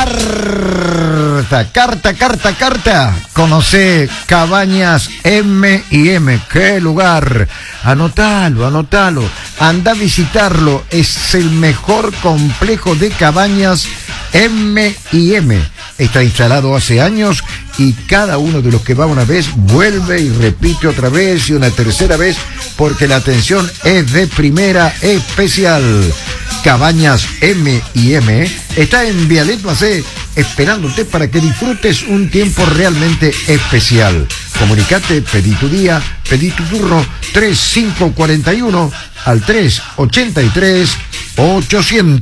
Carta. Conoce Cabañas M&M. ¿Qué lugar? Anotalo. Anda a visitarlo. Es el mejor complejo de cabañas M&M. Está instalado hace años y cada uno de los que va una vez vuelve y repite otra vez y una tercera vez porque la atención es de primera especial. Cabañas M&M está en Vialet Macé esperándote para que disfrutes un tiempo realmente especial. Comunicate, pedí tu día, pedí tu turno 3541 al 383 800.